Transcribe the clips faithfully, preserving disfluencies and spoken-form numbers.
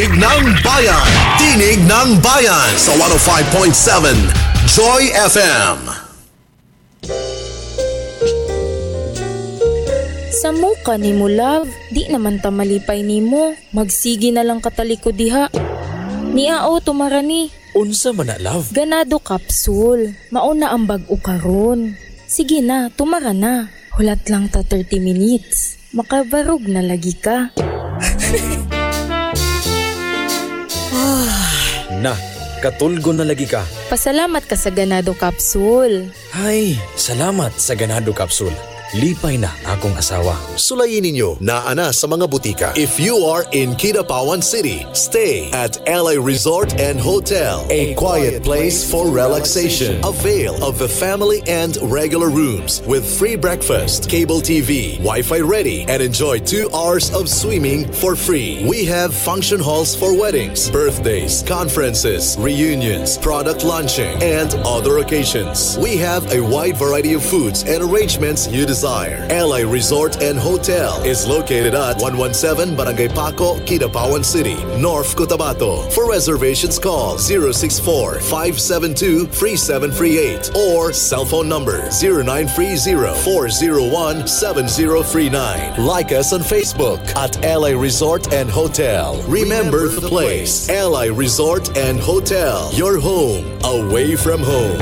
Tinig ng Bayan. Tinig ng Bayan sa one oh five point seven Joy F M. Sa muka ni mo, love, di naman ta malipay ni mo. Magsigi na lang kataliko diha. Niao tumarani. Unsa man na, love? Ganado capsule. Mauna ang bag-o karon. Sige na, tumara na. Hulat lang ta thirty minutes. Makabarog na lagi ka. Na, katulgo na lagi ka. Pasalamat ka sa Ganado capsule. Ay, salamat sa Ganado capsule. Lipay na akong asawa. Sulayin ninyo na ana sa mga butika. If you are in Kidapawan City, stay at L A Resort and Hotel, a quiet place for relaxation. Avail of the family and regular rooms with free breakfast, cable T V, Wi-Fi ready, and enjoy two hours of swimming for free. We have function halls for weddings, birthdays, conferences, reunions, product launching, and other occasions. We have a wide variety of foods and arrangements you desire. L A Resort and Hotel is located at one seventeen Barangay Paco, Kidapawan City, North Cotabato. For reservations, call zero six four, five seven two, three seven three eight or cell phone number zero nine three zero, four zero one, seven zero three nine. Like us on Facebook at L A Resort and Hotel. Remember the place, L A Resort and Hotel. Your home away from home.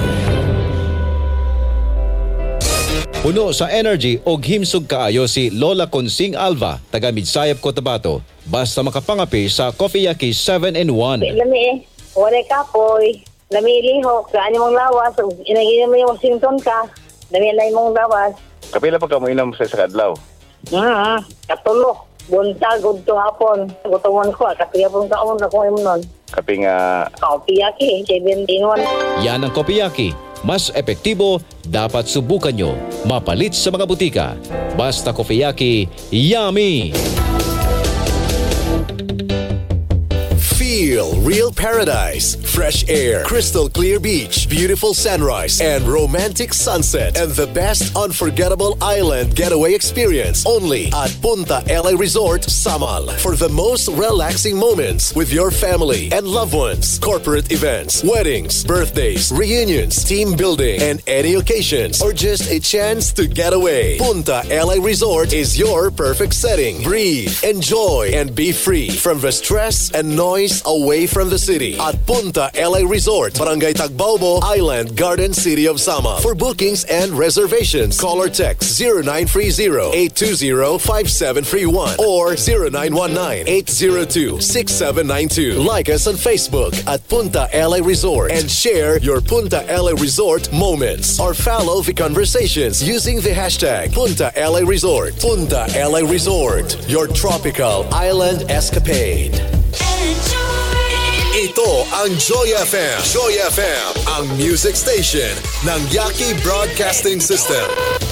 Puno sa energy o himsog kaayo si Lola Consing Alva, taga Midsayap, Cotabato. Basta makapangapi sa Coffee Yaki seven in one. Lami eh, wala kapoy. Lami lihok, saan mong lawas. Inagin mo yung Washington ka. Lami na mong lawas. Kapila pa ka mo inom sa sakadlaw? Hmm, katulo. Buntag, gudto hapon. Gutuman ko, kapila pong kaon na kung nun. Kapi nga... Coffee Yaki, seven in one. Yan ang Coffee Yaki. Mas epektibo, dapat subukan nyo. Mapalit sa mga butika. Basta Coffee Yaki, yummy! Feel real paradise, fresh air, crystal clear beach, beautiful sunrise, and romantic sunset, and the best unforgettable island getaway experience only at Punta L A Resort, Samal. For the most relaxing moments with your family and loved ones, corporate events, weddings, birthdays, reunions, team building, and any occasions, or just a chance to get away. Punta L A Resort is your perfect setting. Breathe, enjoy, and be free from the stress and noise away from the city at Punta L A Resort, Barangay Tagbaobo, Island Garden City of Samal. For bookings and reservations, call or text zero nine three zero, eight two zero, five seven three one or zero nine one nine, eight zero two, six seven nine two. Like us on Facebook at Punta L A Resort and share your Punta L A Resort moments or follow the conversations using the hashtag Punta L A Resort. Punta L A Resort, your tropical island escapade. Ito ang Joy F M. Joy F M, ang music station ng Yaki Broadcasting System.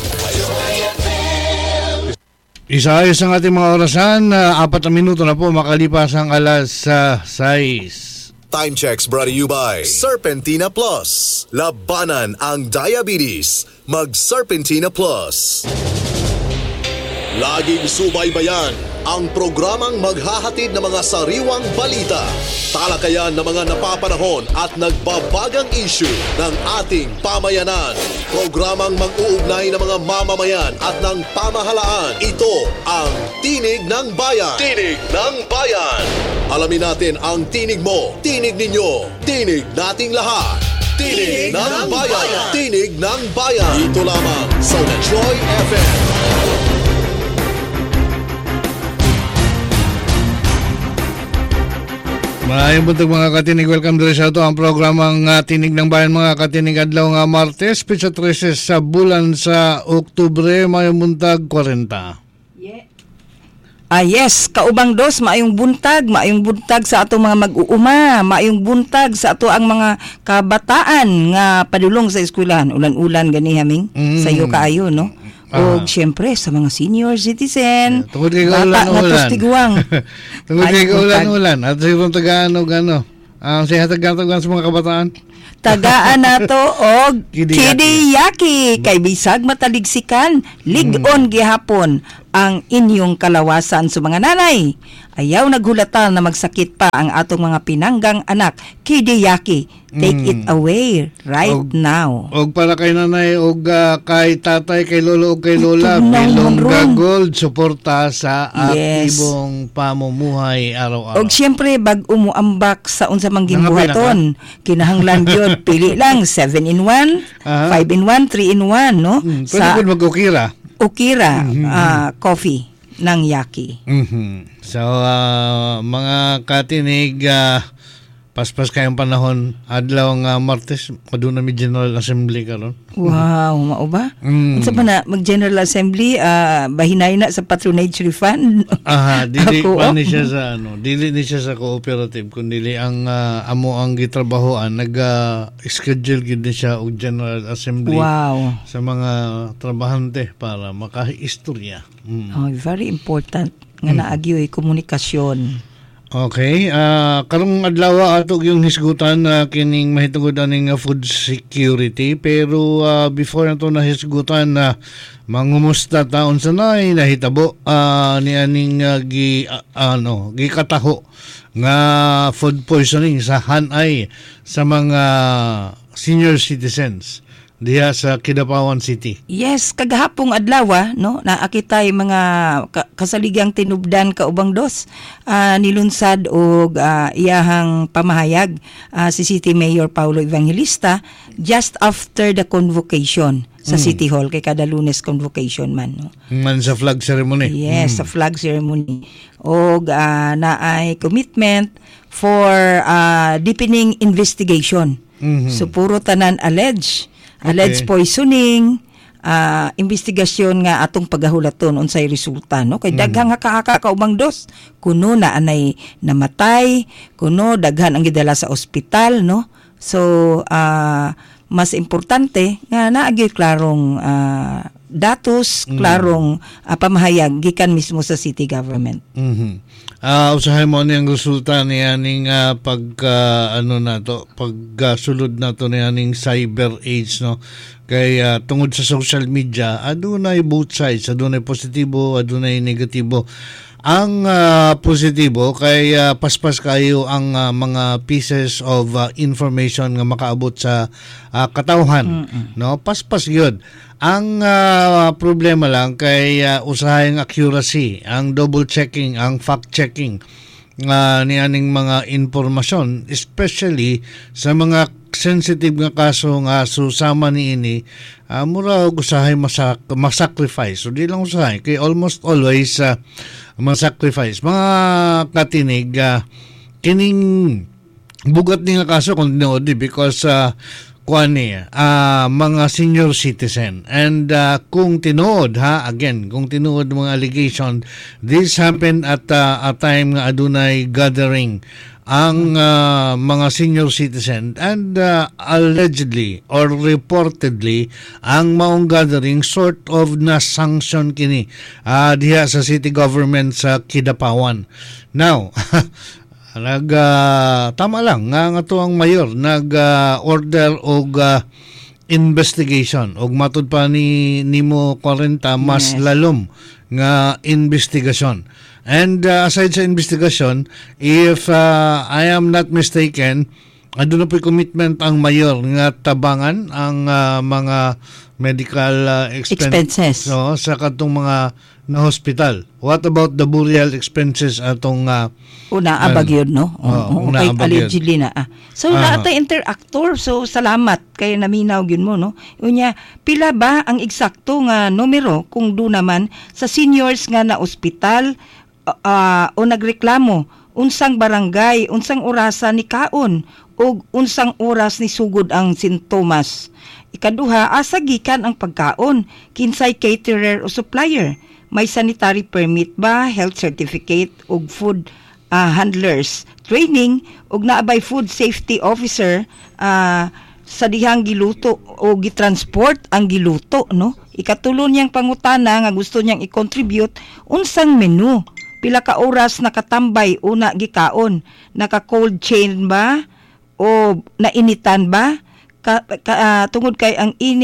Isaayos ang ating mga orasan. Uh, apat na minuto na po makalipas ang alas uh, sais. Time checks brought to you by Serpentina Plus. Labanan ang diabetes. Mag Serpentina Plus. Laging subaybayan ang programang maghahatid ng mga sariwang balita, talakayan ng mga napapanahon at nagbabagang issue ng ating pamayanan. Programang mag-uugnay ng mga mamamayan at ng pamahalaan. Ito ang Tinig ng Bayan. Tinig ng Bayan. Alamin natin ang tinig mo, tinig ninyo, tinig nating lahat. Tinig, tinig ng, ng bayan. bayan. Tinig ng Bayan. Ito lamang sa Joy F M. Maayong buntag mga katinig, welcome to sa ito ang programang uh, Tinig ng Bayan mga katinig adlaw nga Martes, pitsa tres sa bulan sa Oktubre, maayong buntag forty. Yeah. Ah yes, kaubang dos, maayong buntag, maayong buntag sa atong mga mag-uuma, maayong buntag sa ato ang mga kabataan nga padulong sa eskwelahan, ulan-ulan gani haming, mm. sayo kaayo no. O, siyempre, sa mga senior citizen. Tungkol kay kaulan-ulan. Tungkol kay kaulan-ulan. At sigurong tagaan o gano. Ang siya tagaan sa mga kabataan. Tagaan na to og Kidiyaki. Kay bisag mataligsikan, ligon gihapon. ang inyong kalawasan sa mga nanay. Ayaw naghulatan na magsakit pa ang atong mga pinanggang anak. Kidiyaki, take Mm. it away right Og- now. Og para kay nanay og ah, kay tatay, kay lolo og kay lola, Tugnaw Bilongga ron. Gold suporta sa Yes. aktibong pamumuhay araw-araw. Og siyempre bag umuambak sa unsa mang Nangapila gimbuhaton, kinahanglan gyud pili lang seven in one, Aha. five in one, three in one, no? Mm, pwede Sa po mag-ukira. Ukira ah, coffee ng Yaki. Mhm. So, ah, mga katinig, ah, paspas kayong panahon, adlaw nga Martes, maduna mi General Assembly karon. Wow, mao ba? Mm. Unsa ba na mag General Assembly ah, bahinay na sa patronage refund? Aha, dili Ako, pa oh. ni siya sa ano, dili ni siya sa cooperative kundi ang ah, amo ang gitrabahoan, nag-schedule gid ni siya og General Assembly Wow. sa mga trabahante para makaistorya. Mm. Oh, very important nga naagyoy komunikasyon. Okay, ah karong adlaw ato yung hisgutan na kining mahitungod aning ah, food security, pero ah, before nato na hisgutan na mangumusta taon sa nay nahitabo ah, ni aning ah, gi ah, ano gikataho nga food poisoning sa hanay sa mga senior citizens diha sa Kidapawan City. Yes, kagahapong adlaw no, naakitay mga ka- kasaligang tinubdan kaubang dos ah, nilunsad og ah, iyahang pamahayag ah, si City Mayor Paulo Evangelista just after the convocation sa City Hall kay kada Lunes convocation man no. Man sa flag ceremony. Yes, sa flag ceremony. Og ah, naay commitment for ah, deepening investigation. Mhm. So puro tanan allege, alleged Okay. poisoning, ah, investigasyon nga atong paghahulaton unsay resulta no. Kay daghang nga kaaka kaubang dos kuno na anay namatay, kuno daghan ang gidala sa ospital no. So ah, mas importante nga naagi klarong ah, datos, klarong ah, pamahayag gikan mismo sa city government. Mhm. Ah, usahay mo ni ang resulta ni aning ah, pag ah, ano na to, pag ah, sulod na to ni aning cyber age no. Kay ah, tungod sa social media, adunay both sides, adunay positibo, adunay negatibo. Ang ah, positibo kay ah, paspas kayo ang ah, mga pieces of ah, information nga makaabot sa ah, katawhan, no? Paspas gyud. Ang ah, problema lang kay uh, usahang accuracy, ang double checking, ang fact checking uh, ni aning mga informasyon, especially sa mga sensitive nga kaso nga susama ni ini, uh, mura og usahay masak masacrifice. So di lang usahay kay almost always uh, masacrifice. Mga katinig uh, kining bugat ni nga kaso kung tinuod because uh, kuani ah mga senior citizen, and uh, kung tinuod ha again kung tinuod mga allegation, this happened at uh, a time nga adunay gathering ang uh, mga senior citizen, and uh, allegedly or reportedly ang maong gathering sort of na sanction kini uh, diha sa city government sa Kidapawan. Now nag uh, tama lang nga nga to ang mayor nag uh, order og uh, investigation og matud pa ni nimo forty mas Yes. lalom nga investigasyon. And uh, aside sa investigation, if uh, I am not mistaken, aduna po commitment ang mayor nga tabangan ang uh, mga medical uh, expen- Expenses. so, sa katong mga na hospital. What about the burial expenses atong uh, Una abag yun, no? Oo, Oo, una kay abag yun. allegedly na. Ah. So, Aha. lahat ay interactor. So, salamat kay naminaw yun mo, no? Unya, pila ba ang eksakto nga numero kung do naman sa seniors nga na ospital uh, o nagreklamo, unsang barangay, unsang orasan ni kaon, o unsang oras ni sugod ang sintomas. Ikaduha, asa gikan ang pagkaon, kinsay caterer o supplier. May sanitary permit ba, health certificate o food uh, handlers training ug naabay food safety officer uh, sa dihang giluto o gitransport ang giluto, no? Ikatulo niyang pangutana nga gusto niyang i-contribute unsang menu, pila ka oras nakatambay una gikaon, naka cold chain ba o nainitan ba? Ka, ka, uh, tungod kay ang init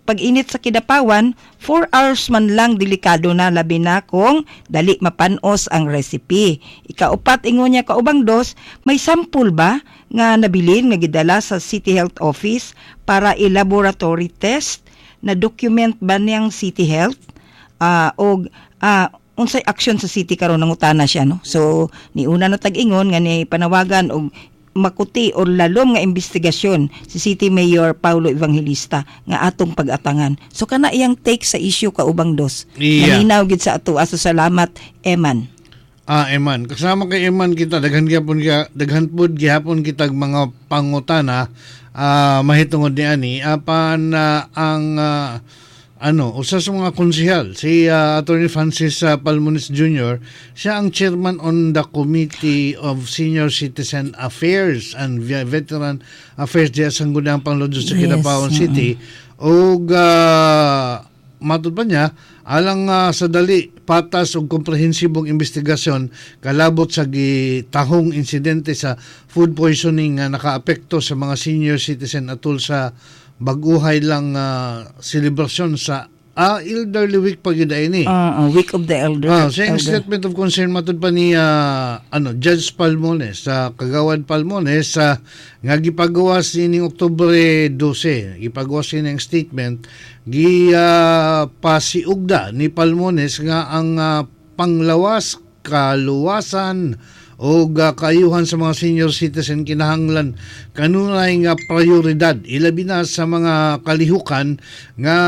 pag-init sa kidapawan, four hours man lang delikado na, labi na kung dali mapanos ang recipe. Ikaupat, ingon niya kaubang dos, may sample ba nga nabilin nga gidala sa City Health Office para i-laboratory test na document ba niyang City Health uh, o uh, unsay action sa city karon nangutana siya, no? So ni una no tag-ingon nga ni panawagan og makuti o lalom nga investigasyon si City Mayor Paulo Evangelista nga atong pag-atangan. So kana iyang take sa issue kaubang dos. Yeah. Nalinaw gid sa ato. Aso salamat, Eman. Ah, Eman. Kasama kay Eman kita, daghan gyapon ka, daghan pud gihapon kitag mga pangutana uh, mahitungod ni ani apan uh, ang uh, ano, usa sa mga konsehal, si uh, Attorney Francis uh, Palmones Junior, siya ang chairman on the Committee of Senior Citizen Affairs and Veteran Affairs diya sa Sangguniang Panglodyo sa Kidapawan yes, City. O uh, matud pa niya, alang uh, sa dali, patas o komprehensibong investigasyon kalabot sa gitahong insidente sa food poisoning nga nakaapekto sa mga senior citizen atul sa baguhay lang uh, celebration sa ah, Elderly Week pagyuday ni. Uh, uh, Week of the Elder. Ah, sa elder. statement of concern matud pa ni uh, ano Judge Palmones sa uh, Kagawad Palmones sa uh, nga gipagawas ining Oktubre twelve, gipagawas ining statement gi uh, pasiugda ni Palmones nga ang uh, panglawas, kaluwasan o uh, kaayuhan sa mga senior citizen kinahanglan kanunay nga prioridad ilabi na sa mga kalihukan nga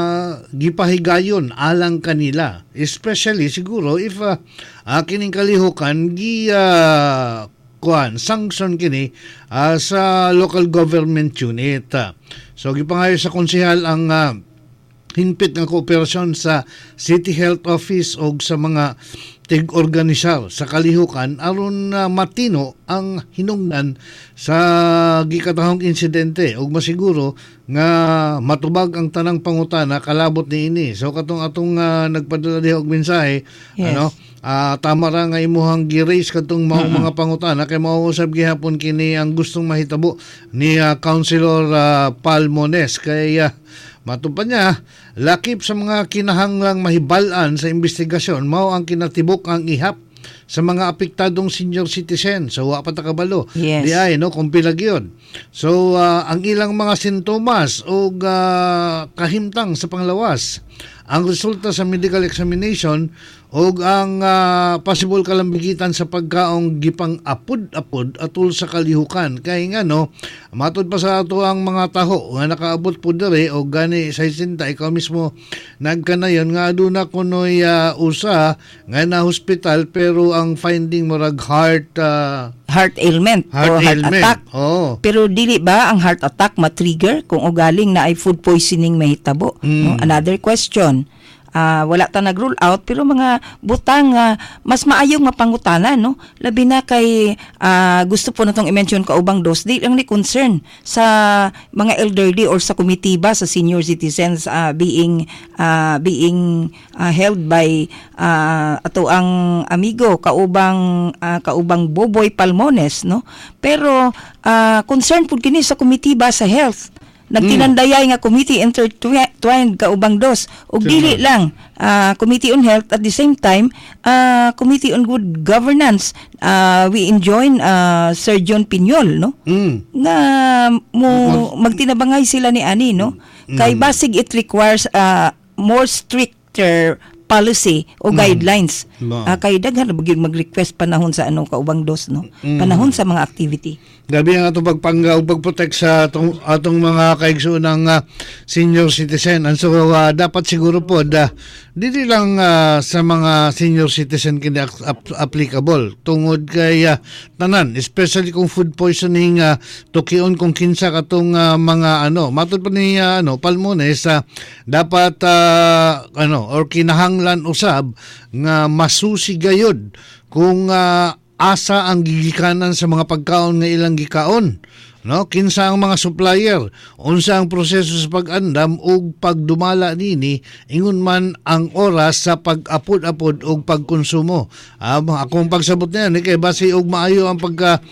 gipahigayon alang kanila, especially siguro if uh, uh, kining kalihukan gi uh, kuan sanction kini uh, sa local government unit. So gipangayo sa konsehal ang uh, hinpit ng kooperasyon sa City Health Office o sa mga tig-organisar sa kalihukan aron uh, matino ang hinungdan sa gikatahong insidente ug masiguro nga matubag ang tanang pangutana kalabot niini. So katong atong uh, nagpadala diha og mensahe, yes. ano uh, tama ra nga imuhang gi-raise katong mga, mm-hmm. mga pangutana kay mauusab gihapon kini ang gustong mahitabo ni uh, Councilor uh, Palmones kay uh, matupad niya, lakip sa mga kinahanglang mahibalan sa investigasyon, mao ang kinatibok ang ihap sa mga apektadong senior citizen. So, wa pa ta kabalo. Yes. Di ay, no? Kung pilag yun. So, uh, ang ilang mga sintomas o uh, kahimtang sa panglawas, ang resulta sa medical examination o ang uh, possible kalambigitan sa pagkaong gipang apod-apod atul sa kalihukan. Kaya nga no, matod pa sa ato ang mga taho nga nakaabot po dere o gani sa isinta, ikaw mismo nagkanayon nga aduna kunoy uh, usa nga na hospital pero ang finding murag heart uh, heart ailment heart o heart ailment. attack. Oh. Pero dili ba ang heart attack ma-trigger kung ugaling na ay food poisoning mahitabo? Mm. No? Another question. Uh, wala ta nag-rule out pero mga butang uh, mas maayong mapangutana, no? Labi na kay uh, gusto po natong i-mention kaubang dos, di lang ni concern sa mga elderly or sa komitiba sa senior citizens uh, being uh, being uh, held by uh, ato ang amigo kaubang uh, kaubang Boboy Palmones, no? Pero uh, concern pud kini sa komitiba sa health. Nagtinandayay nga committee intertwined kaubang dos ug dili lang uh, Committee on Health at the same time uh, Committee on Good Governance. Uh, we enjoin uh, Sir John Piñol, no? Mm. Nga mo magtinabangay sila ni ani, no? Mm. Kay basig it requires uh, more stricter policy o guidelines. Mm. Uh, kay daghan na mag-request panahon sa ano kaubang dos, no? Mm. Panahon sa mga activity. Gabi ang atong pagpangga o pagprotect sa atong, atong mga kaigsuunang uh, senior citizen. And so uh, dapat siguro po da, dili lang uh, sa mga senior citizen kini ap- applicable tungod kay uh, tanan, especially kung food poisoning uh, tukion kung kinsa katong uh, mga ano matud pa ni uh, ano Palmones uh, dapat uh, ano or kinahanglan usab nga masusi gayud kung uh, asa ang gigikanan sa mga pagkaon nga ilang gikaon, no? Kinsa ang mga supplier, unsa ang proseso sa pag-andam ug pagdumala nini, ingon man ang oras sa pag-apod-apod ug pagkonsumo. Um, akong pagsabot niyan kay base og maayo ang pagka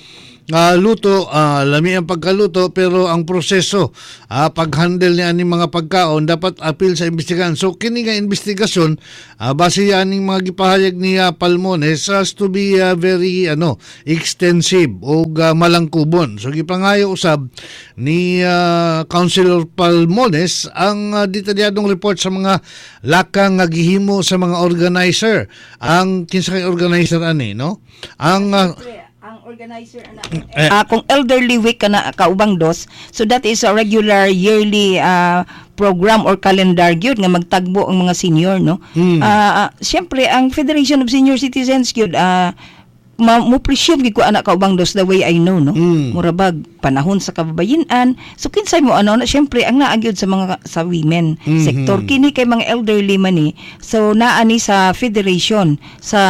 ah, luto, ah, lami ang pagkaluto, pero ang proseso, ah, pag-handle niya aning mga pagkaon, dapat apil sa investigahan. So, kini nga investigasyon, ah, base yan aning mga gipahayag ni ah, Palmones, has to be ah, very ano extensive o ah, malangkubon. So, gipangayo usab ni ah, Councilor Palmones ang ah, detalyadong report sa mga lakang nga gihimo sa mga organizer. Ang kinsa kay organizer ani, no? Ang ah, ang organizer ana uh, kung elderly week kana kaubang dos, so that is a regular yearly uh, program or calendar gyud nga magtagbo ang mga senior, no. Hmm. Uh, uh, syempre ang Federation of Senior Citizens gyud uh, ma- mo presume gid ko anak kaubang dos the way I know, no. Mm. Murabag panahon sa kababayen-an, so kinsay mo ano na syempre ang naa gyud sa mga sa women Mhm. sector kini kay mga elderly man ni, so naa ni sa federation sa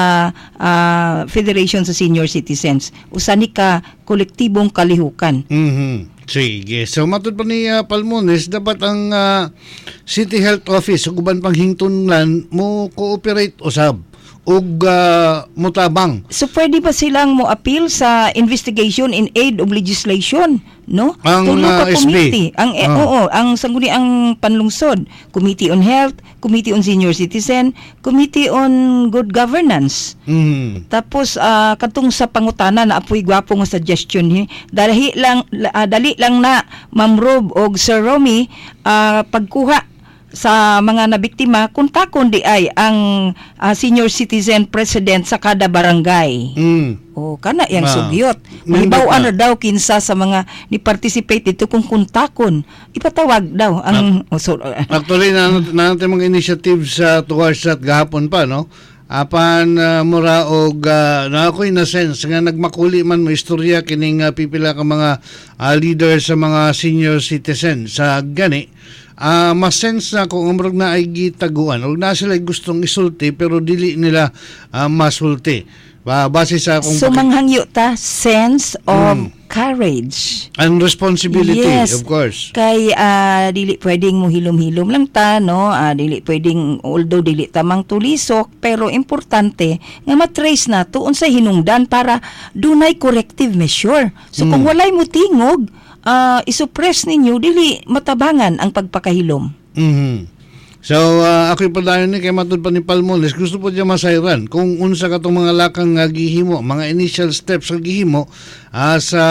ah, federation sa senior citizens usa ni ka kolektibong kalihukan. Mhm. Sige. So matud pa ni uh, Palmones, dapat ang ah, City Health Office ug uban pang hingtunlan mo cooperate usab ug ah, mutabang. So pwede ba silang mo appeal sa investigation in aid of legislation, no? Ang, Tulo ka ah, S B. committee, ang eh, Ah. oo, ang sangguni ang panlungsod, Committee on Health, Committee on Senior Citizen, Committee on Good Governance. Mhm. Tapos ah, katong sa pangutana na apoy gwapo nga suggestion ni, dali lang ah, dali lang na Ma'am Rob og Sir Romy ah, pagkuha sa mga nabiktima kuntakon di ay ang ah, senior citizen president sa kada barangay. Mm. O kana yang Ah. sugyot. Nindot Mahibaw-an na. na daw kinsa sa mga ni participate dito kung kuntakon. Ipatawag daw ang oh, so, ah, Actually, na, na natin mga initiative sa towards that gahapon pa, no? Apan uh, mura og uh, na ako'y na sense nga nagmakuli man mo istorya kining uh, pipila ka mga uh, leader sa mga senior citizen sa gani. Ah, mas sense na kung umrog na ay gitaguan o na sila gustong isulti pero dili nila ah, masulti. Ba base sa kung so paki- manghangyo ta sense of Mm. courage. and responsibility, Yes. of course. Kay ah, dili pwedeng mo hilom-hilom lang ta, no? Ah, dili pwedeng, although dili tamang tulisok, pero importante nga matrace na to unsay hinungdan para dunay corrective measure. So kung Mm. walay mo tingog, ah, isuppress ninyo dili matabangan ang pagpakahilom. Mhm. So, uh, ako pa dayon ni kay matud pa ni Palmones, gusto po diya masayran kung unsa katong mga lakang nga gihimo, mga initial steps nga gihimo ah, sa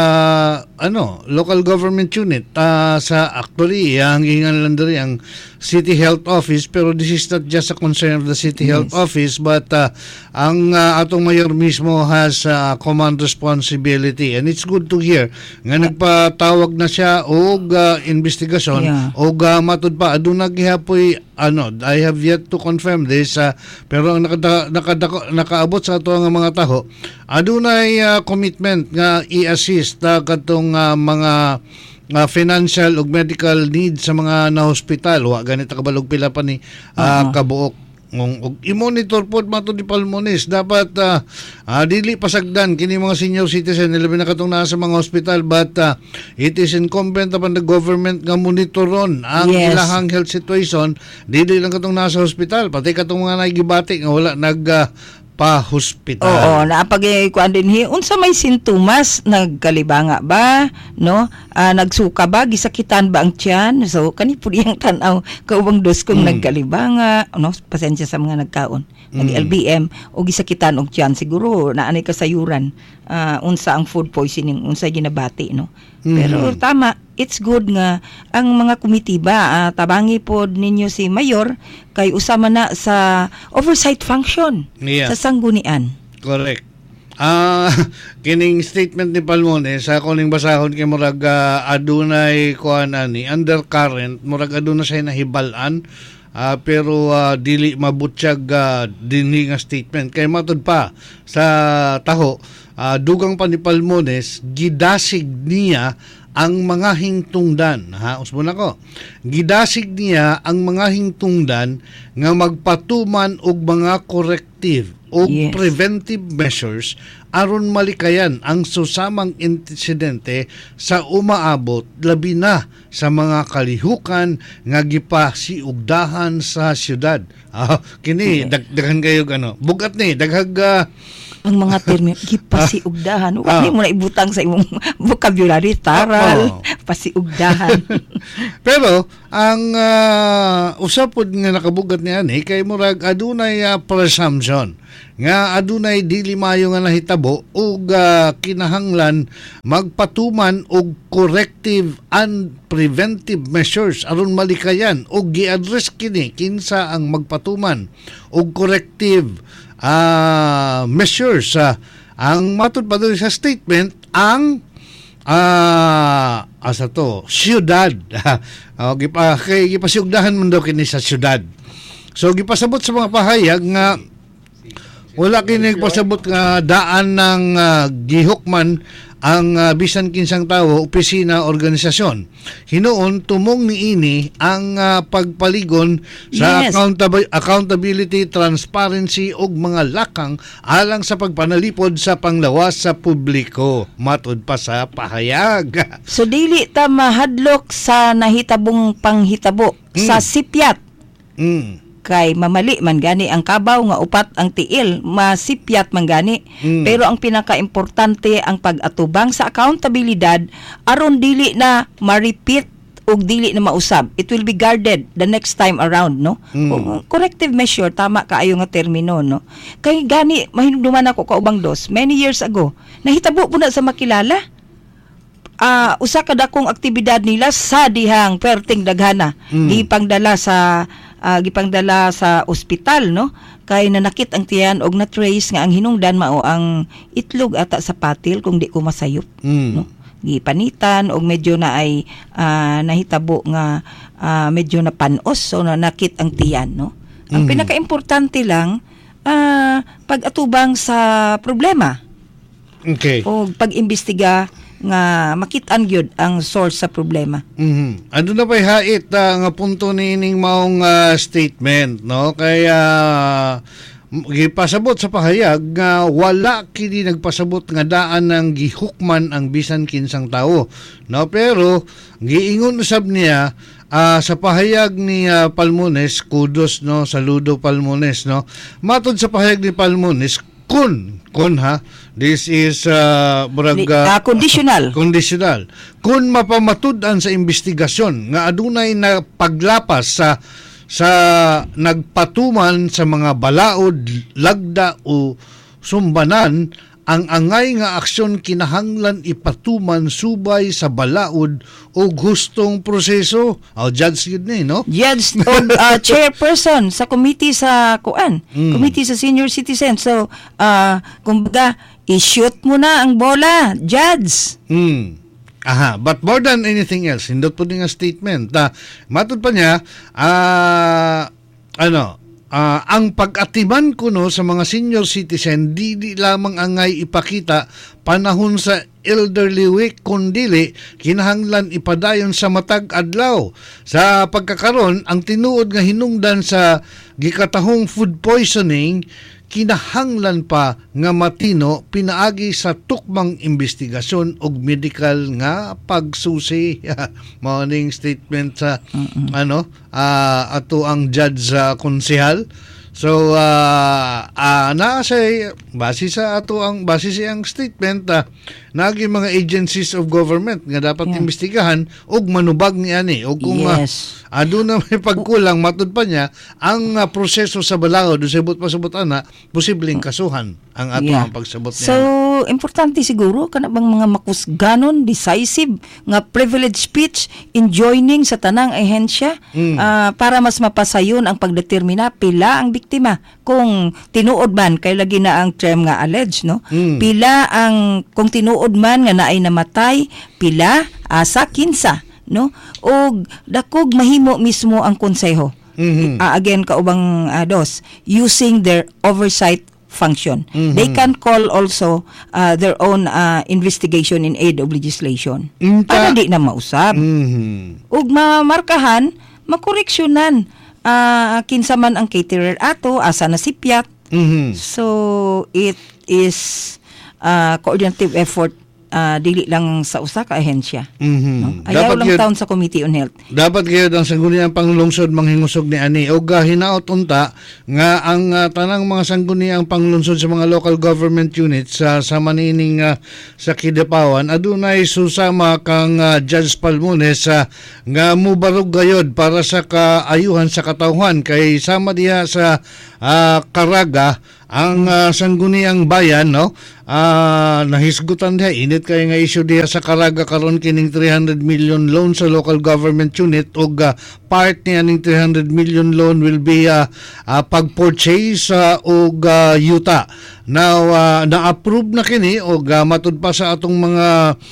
ano, local government unit ah, sa actually ang gingan lang diri ang City Health Office, pero this is not just a concern of the City Health Office, but ah, ang ah, atong mayor mismo has ah, command responsibility, and it's good to hear nga nagpatawag na siya og ah, investigasyon. Yeah. O uh, matud pa aduna gihapoy ano, I have yet to confirm this uh, pero ang nakada, nakada, nakaabot sa ato nga mga taho adunay uh, commitment nga i-assist uh, katong uh, mga uh, financial ug medical needs sa mga na-hospital. Wa ganito kabalog pila pa ni uh, Oo. kabuok. Ngong ug i-monitor pod matud ni Palmones, dapat uh, uh, dili pasagdan kini mga senior citizen labi na katong naa sa mga hospital, but uh, it is incumbent upon the government nga monitoron ang Yes. ilahang health situation, dili lang katong nasa hospital, pati katong mga naigibati nga wala nag uh, pa-hospital. Oo, naapag kuan din hi unsa may sintomas, nagkalibanga ba, no? Ah, nagsuka ba, gisakitan ba ang tiyan? So kani pud iyang tan-aw kaubang dos kung Mm. nagkalibanga, no? Pasensya sa mga nagkaon. Nag-L B M o gisakitan og tiyan, siguro naanay kasayuran. Ah, unsa ang food poisoning, unsa ginabati, no? Pero Mhm. tama, it's good nga ang mga komitiba ah, tabangi pod ninyo si mayor kay usama na sa oversight function Yeah. sa sanggunian. Correct. Ah, kining statement ni Palmones, sa ako ning basahon kay murag ah, adunay kuan ani undercurrent, murag aduna say nahibal-an. Ah, pero ah, dili mabutyag uh, dinhi nga statement kay matud pa sa taho, ah, dugang pa ni Palmones gidasig niya ang mga hingtungdan, ha, usbo na ko. Gidasig niya ang mga hingtungdan nga magpatuman og mga corrective o Yes. preventive measures aron malikayan ang susamang insidente sa umaabot labi na sa mga kalihukan nga gipasiugdahan sa syudad. Ah, kini dagdagan kayo ano. Bugat ni daghag ah, ang mga termino gipasiugdahan. Ah. Wala mo na ibutang sa imong vocabulary taral, Oh. pasiugdahan. Pero ang uh, usapod nga nakabugat niya ni kay murag adunay uh, presumption nga adunay dili maayo nga nahitabo ug uh, kinahanglan magpatuman og corrective and preventive measures aron malikayan ug gi-address kini kinsa ang magpatuman og corrective uh, measures. Uh, ang matud pa doon sa statement ang Ah, uh, asa to, siyudad. Oh, gipa kay gipasiugdahan man daw kini sa siyudad. So gipasabot sa mga pahayag nga wala kini pasabot nga daan ng uh, gihukman ang uh, bisan kinsang tawo, opisina, organisasyon. Hinuon tumong niini ang uh, pagpaligon sa Yes. accountab- accountability, transparency ug mga lakang alang sa pagpanalipod sa panglawas sa publiko. Matud pa sa pahayag. So dili ta mahadlok sa nahitabong panghitabo sa sipyat Mm. kay mamali man gani ang kabaw nga upat ang tiil masipyat man gani. Mm. Pero ang pinakaimportante ang pag-atubang sa accountabilidad aron dili na ma-repeat ug dili na mausab. It will be guarded the next time around, no? Mm. O, corrective measure, tama kaayo nga termino, no? Kay gani mahinumduman ako kaubang dos many years ago. Nahitabo po na sa makilala. Ah, usa ka dakong aktibidad nila sa dihang perting daghana. Mm. Gipangdala sa ah, gipangdala sa ospital, no? Kay nanakit ang tiyan og na-trace nga ang hinungdan mao ang itlog ata sa patil kung di ko masayop, Mm. no? Gipanitan og medyo na ay ah, nahitabo nga ah, medyo na panos, so nanakit ang tiyan, no? Ang Mhm. pinakaimportante lang ah, pag-atubang sa problema Okay. o pag-imbestiga nga makitaan gyud ang source sa problema. Mhm. Ano na pa'y hait uh, nga punto ni ining maong uh, statement, no? Kaya gipasabot sa pahayag nga wala kini nagpasabot nga daan ng gihukman ang bisan kinsang tawo, no? Pero giingon usab niya ah, sa pahayag ni ah, Palmones, kudos, no, saludo Palmones, no. Matod sa pahayag ni Palmones, kun kun ha, this is uh, Li- murag ah, ah, conditional. Conditional. Kung mapamatud-an sa investigasyon nga adunay na paglapas sa sa nagpatuman sa mga balaod, lagda o sumbanan, ang angay nga aksyon kinahanglan ipatuman subay sa balaod o gustong proseso. O, judge yun eh, no? Judge o uh, chairperson sa committee sa kuan, Mm. committee sa senior citizen. So, uh, kumbaga, i-shoot mo na ang bola, judge. Hmm. Aha, but more than anything else, hindot po din nga statement. Uh, matod pa niya, ah, ano, ah, ang pag-atiman ko no sa mga senior citizen, di, di lamang angay ipakita panahon sa elderly week, kundili kinahanglan ipadayon sa matag adlaw. Sa pagkakaron, ang tinuod nga hinungdan sa gikatahong food poisoning, kinahanglan pa nga matino pinaagi sa tukmang investigasyon og medical nga pagsusi. Morning statement sa Mm-mm. ano ah, ato ang judge sa konsehal. So uh, uh, na say base sa ato ang base sa ang statement uh, nagi mga agencies of government nga dapat Yeah. imbestigahan og manubag niya ni og kung uh, Yes. aduna may pagkulang matud pa niya ang uh, proseso sa balaod sa sabot pasabot ana posibleng kasuhan ang ato Yeah. ang pagsabot niya. So, importante siguro kana bang mga makusganon, decisive nga privilege speech in joining sa tanang ahensya Mm. ah, para mas mapasayon ang pagdetermina pila ang biktima kung tinuod man kay lagi na ang term nga alleged, no? Mm. Pila ang kung tinuod man nga naay namatay, pila asa kinsa, no? Og dakog mahimo mismo ang konseho. Mhm. Ah, again kaubang ah, dos using their oversight function. Mhm. They can call also uh, their own uh, investigation in aid of legislation. Inta- Para di na mausab. Mhm. Ug mamarkahan, makoreksyonan uh, kinsa man ang caterer ato, asa na sipyat. Mhm. So it is uh, coordinative effort ah, dili lang sa usa ka ahensya. Mhm. No? Ayaw Dapat lang gyud- taon sa Committee on Health. Dapat kayo ang sangguniang panglungsod manghingusog ni ani og uh, hinaot unta nga ang uh, tanang mga sangguniang panglungsod sa mga local government units sa sa manining uh, sa Kidapawan adunay susama kang uh, Judge Palmones uh, nga mubarog gayod para sa kaayuhan sa katawhan kay sama diha sa uh, Caraga ang uh, sangguniang bayan no uh, nahisgutan diha init kay nga issue diha sa Caraga karon kining three hundred million loan sa local government unit og uh, part niya ning three hundred million loan will be uh, uh, pag-purchase uh, og uh, yuta. Now uh, na-approve na kini og uh, matud pa sa atong mga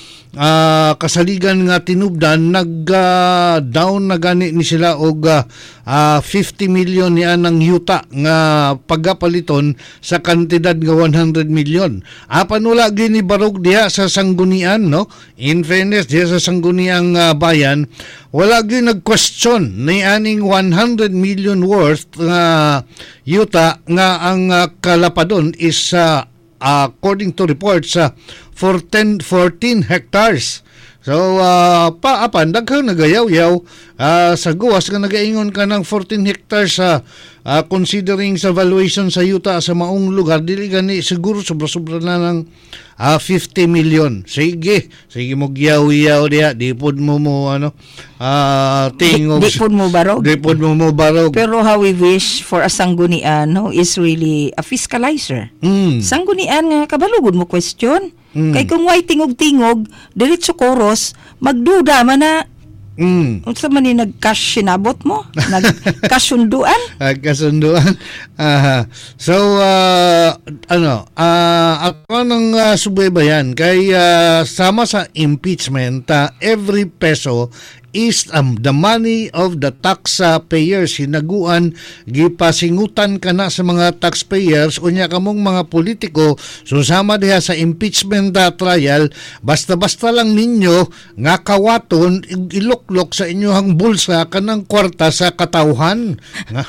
uh, kasaligan nga tinubdan nag uh, down na gani ni sila og uh, uh, fifty million niya ng yuta nga pagapaliton sa kantidad nga one hundred million. Apan wala gini barog diha sa sanggunian no. In fairness diha sa sangguniang uh, bayan wala gini nag-question ni aning one hundred million worth nga uh, yuta nga ang uh, kalapadon is uh, according to reports uh, for ten, fourteen hectares. So, uh, paapan, daghang nagayaw-yaw uh, sa guwas nga nagaingon ka ng fourteen hectares sa uh, uh, considering sa valuation sa yuta sa maong lugar, dili gani siguro sobra-sobra na ng uh, fifty million. Sige, sige mo giyaw-yaw diha, di pod mo mo ano, uh, tingog. Di, di pod mo barog. Di pod mo mo barog. Pero how we wish for a sanggunian no, is really a fiscalizer. Mm. Sanggunian nga kabalugod mo question. Mm. Kay kung way tingog-tingog, diretso koros, magduda man na Mm. unsa man ni nag-cash sinabot mo? Nag-kasunduan? Kasunduan. Aha. So, uh, ano, uh, ako nang uh, subaybayan kay uh, sama sa impeachment, uh, every peso is um, the money of the taxpayers. Hinaguan, gipasingutan ka na sa mga taxpayers, unya kamong mga politiko, susama diha sa impeachment uh, trial, basta-basta lang ninyo nga kawaton, iluklok sa inyong bulsa kanang kwarta sa katawhan.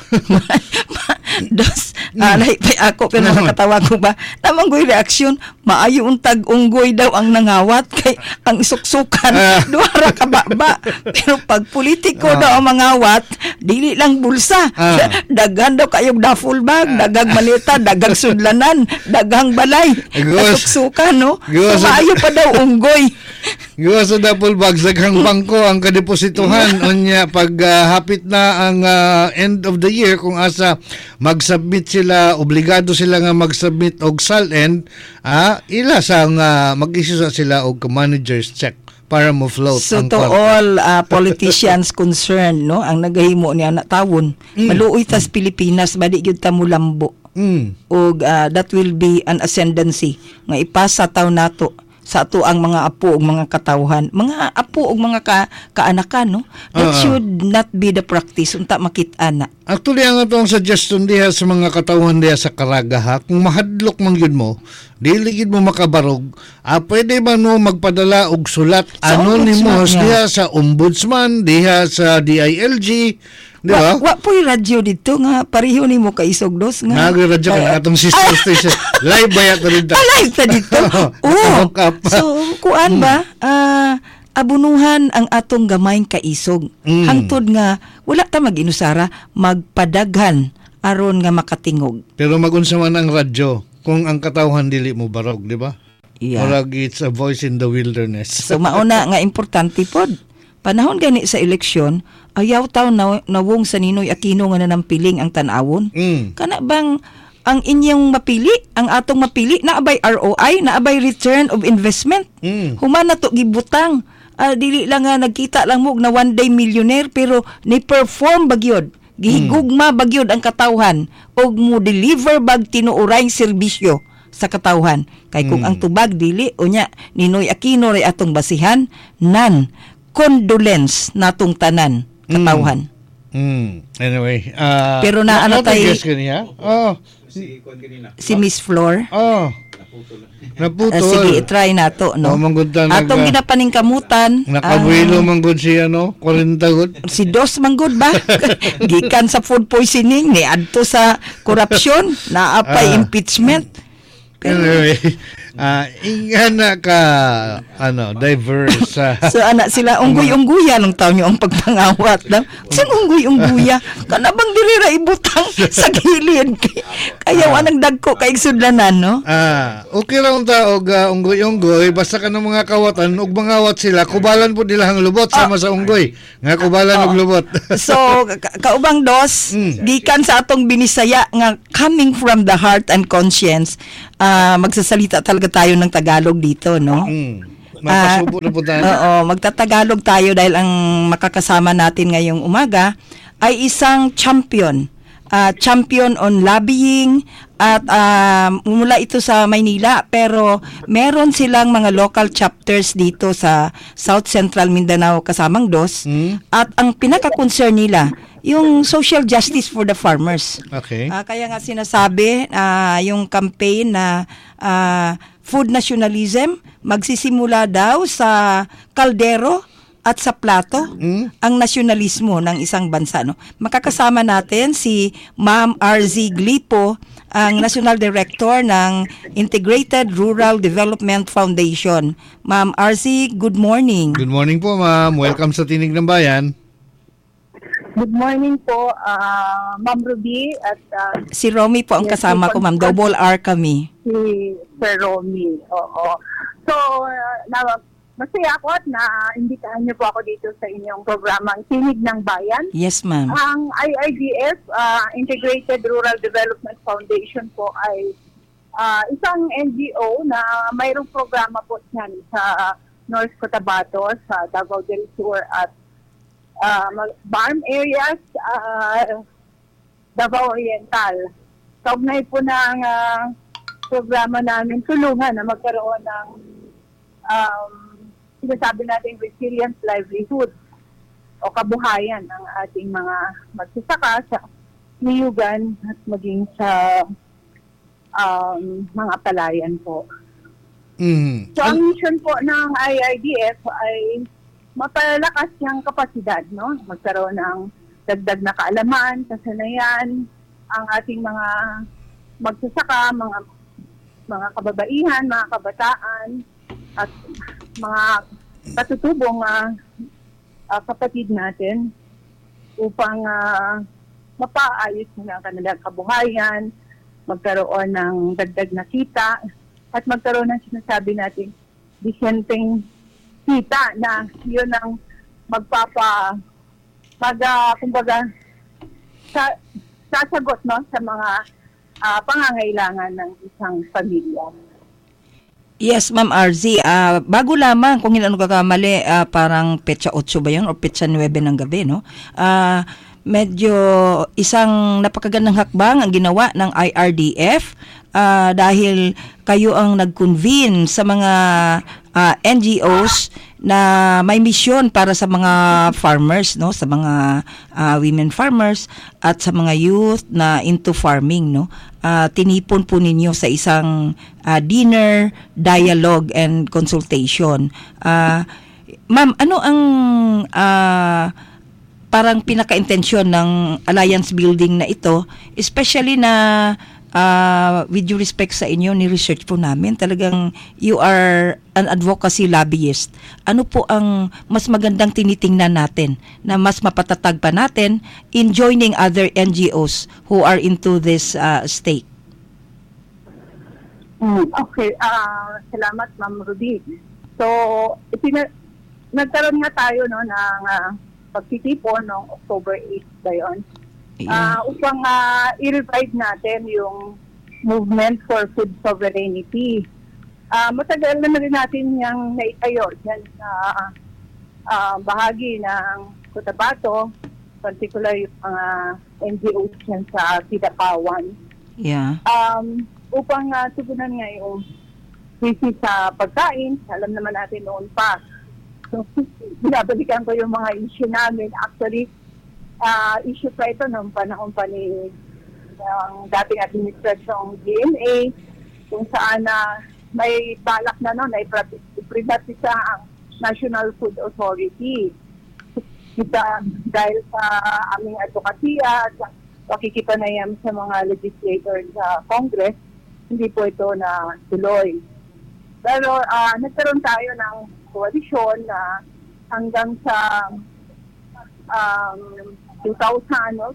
Dos, alay pa ako pero nakatawa ko ba? Namang goy reaksyon, maayo untag unggoy daw ang nangawat kay ang isuksukan Uh, duara ka ba, ba? Pero pag politiko Uh, daw ang mangawat, dili lang bulsa. Uh, Dagan daw kayong duffel bag, dagang maleta, dagang sudlanan, dagang balay. Gos- Isuksukan, no? Gos- So, maayo pa daw unggoy. Gawa sa double bag sa kang bangko ang kadeposituhan unya pag uh, hapit na ang uh, end of the year kung asa mag-submit sila, obligado sila nga mag-submit og S A L-end, ah, ila sang uh, mag-issue sa sila og manager's check para mo float So ang to kwarta. all uh, politicians concerned, no, ang nagahimo niya na tawon, Mm. maluoy tas Pilipinas badi gyud ta mo lambo. Mm. Og uh, that will be an ascendancy nga ipasa taw nato sa ato ang mga apo ug mga katawhan, mga apo ug mga ka, kaanakan, no, that Uh-uh. should not be the practice unta makit-ana. Actually, ang atong suggestion diha sa mga katawhan diha sa Caraga ha, kung mahadlok man yun mo, dili gid mo makabarog, ah, pwede ba no magpadala og sulat Sa anonymous ombudsman, diha sa ombudsman, diha sa D I L G, di ba? Wa, wa po'y radyo dito nga pareho nimo kaisog dos nga. Nagaradyo ka Ay, ng atong sister station. Live ba yato rin? Alive ta dito. Oo. So, kuan ba? Ah, abunuhan ang atong gamayng kaisog. Mm. Hangtod nga wala ta mag-inusara, magpadaghan aron nga makatingog. Pero magunsa man ang radyo kung ang katawhan dili mo barog, di ba? Yeah. Murag it's a voice in the wilderness. So mauna nga importante pod. Panahon gani sa eleksyon, ayaw taw na, nawong sa Ninoy Aquino nga nanampiling ang tan-awon. Mm. Kana bang ang inyong mapili, ang atong mapili, naabay R O I, naabay return of investment. Mm. Human na to gibutang. Ah, dili lang nga nagkita lang mo na one day millionaire pero ni-perform bagyod. Gihigugma bagyod ang katawhan og mo deliver bag tinuurayng serbisyo sa katawhan. Kay kung Mm. ang tubag dili unya Ninoy Aquino ray atong basihan, nan condolence natong tanan katawhan. Mm. Anyway, uh, Pero na- ano tay- guess kaniya? Oh. Si Miss Flor. Oh. Ah, Naputol. sige, i-try nato, no? Oh, manggod ta Atong nag- ginapaningkamutan. Nakabuelo ah, man gud siya no, forty gud. si Dos manggod ba? Gikan sa food poisoning ni adto sa korupsyon, naapay Ah. impeachment. Pero Anyway, Ah, ingana ka ano, diverse. ah. So anak sila unggoy-ungguya nung taon yung pagpangawat lang. Saan unggoy-ungguya? Kanabang dirira ibutang sa gilid. Kaya wanang dagko kay sudlanan, no? Ah, okay lang ta og uh, unggoy-unggoy basta kanang mga kawatan ug mangawat sila kubalan po nila ang lubot sama sa unggoy. Nga kubalan og lubot. So ka- kaubang dos, Mm. gikan sa atong binisaya nga coming from the heart and conscience, ah, magsasalita talaga tayo ng Tagalog dito, no? Mm. Mapasubo na po tayo. Oo, magtatagalog tayo dahil ang makakasama natin ngayong umaga ay isang champion. Ah, champion on lobbying at ah, mula ito sa Maynila pero meron silang mga local chapters dito sa South Central Mindanao kasamang dos at ang pinaka-concern nila yung social justice for the farmers. Okay. Ah, kaya nga sinasabi ah, yung campaign na ah, food nationalism magsisimula daw sa kaldero at sa plato ang nasyonalismo ng isang bansa, no. Makakasama natin si Ma'am R Z Glipo, ang National Director ng Integrated Rural Development Foundation. Ma'am R Z, good morning. Good morning po, ma'am. Welcome sa Tinig ng Bayan. Good morning po, ah, Ma'am Ruby at ah, Si Romy po ang Yes, kasama ko, ma'am. Double R kami. si Sir Romy. Oo. So, uh, na, masaya ako at na-imbitahan niyo po ako dito sa inyong programang Tinig ng Bayan. Yes, ma'am. Ang I R D F, uh, Integrated Rural Development Foundation po ay uh, isang N G O na mayroong programa po yan sa North Cotabato, sa Davao del Sur at uh, farm areas, uh, Davao Oriental. Kaugnay po ng uh, programa namin tulungan na magkaroon ng um, sinasabi natin resilient livelihood o kabuhayan ng ating mga magsasaka sa niyugan at maging sa um, mga palayan po. Mm. So ang mission po ng I R D F ay mapalakas niyang kapasidad, no? Magkaroon ng dagdag na kaalaman, kasanayan, ang ating mga magsasaka, mga mga kababaihan, mga kabataan, at mga katutubong uh, uh, kapatid natin upang uh, mapaayos nila ang kanilang kabuhayan, magkaroon ng dagdag na kita, at magkaroon ng sinasabi natin disyenteng kita na yun ang magpapa mag, uh, kumbaga sa, sasagot, no, sa mga uh, pangangailangan ng isang pamilya. Yes, Ma'am R Z. Ah, bago lamang, kung hindi ano kakamali, ah, parang petsa eight ba yun o petsa nine ng gabi, no? Ah, medyo isang napakagandang hakbang ang ginawa ng I R D F ah, dahil kayo ang nag-convene sa mga ah, N G Os na may misyon para sa mga farmers, no, sa mga ah, women farmers at sa mga youth na into farming, no. Ah, tinipon po ninyo sa isang ah, dinner, dialogue and consultation. Ah, ma'am, ano ang ah, parang pinaka-intensyon ng alliance building na ito, especially na uh, with due respect sa inyo, ni-research po namin, talagang you are an advocacy lobbyist. Ano po ang mas magandang tinitingnan natin na mas mapatatag pa natin in joining other N G Os who are into this uh, stake? Mm, okay, uh, salamat Ma'am Ruby. So, ipina- nagkaroon nga tayo, no, ng uh, pagtitipon noong October eighth ba yun? Yeah. Uh, upang uh, i-revive natin yung movement for food sovereignty. Uh, matagal na rin natin yung naitayo dyan sa uh, bahagi ng Cotabato, particular yung mga N G Os dyan sa Kidapawan. Yeah. Um, upang uh, tugunan nga yung krisis sa pagkain, alam naman natin noon pa. So, binabalikan ko yung mga issue namin. Actually, uh, issue pa ito noong panahon pa ni ang dating administrasyong G M A, kung saan na uh, may balak na noon na i-privatisa ang National Food Authority. Kita, dahil sa aming advokasya at pakikipanayam sa mga legislators sa Congress, hindi po ito na tuloy. Pero ah, nagkaroon tayo ng koalisyon na hanggang sa um, two thousand, no,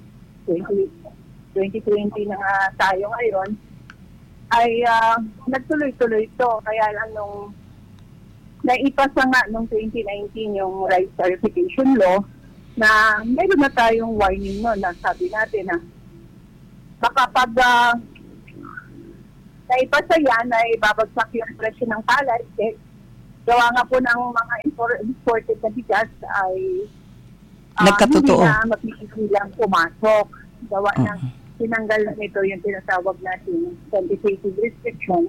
twenty twenty na nga tayo ngayon, ay uh, nagtuloy-tuloy ito. Kaya lang nung naipasa nga nung twenty nineteen yung rights verification law, na meron na tayong warning no, na sabi natin na baka pag uh, naipasa yan ay babagsak yung presyo ng palay. Eh, gawa nga po ng mga imported na bigas ay uh, Nagkatotoo. hindi na mapipigilang pumasok. Gawa uh-huh. ng tinanggal na nito yung tinatawag natin quantitative restriction